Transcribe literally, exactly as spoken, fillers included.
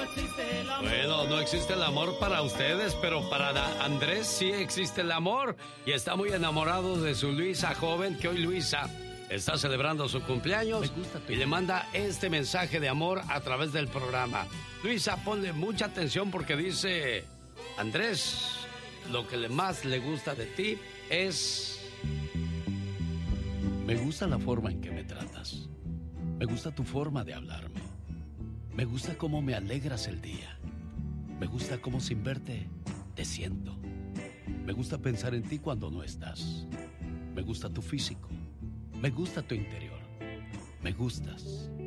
existe el amor. Bueno, no existe el amor para ustedes, pero para Da- Andrés sí existe el amor. Y está muy enamorado de su Luisa joven, que hoy Luisa está celebrando su cumpleaños y le manda este mensaje de amor a través del programa. Luisa, ponle mucha atención porque dice: Andrés, lo que le más le gusta de ti es... Me gusta la forma en que me tratas. Me gusta tu forma de hablarme. Me gusta cómo me alegras el día. Me gusta cómo sin verte te siento. Me gusta pensar en ti cuando no estás. Me gusta tu físico. Me gusta tu interior. Me gustas.